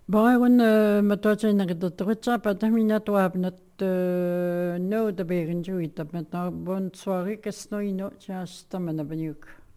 Baegun matoatsinakitutturitsaapa taminaatuapnat no tabeerin juitap, et no bonsoiri kes no ino tjas tamanapaniuk.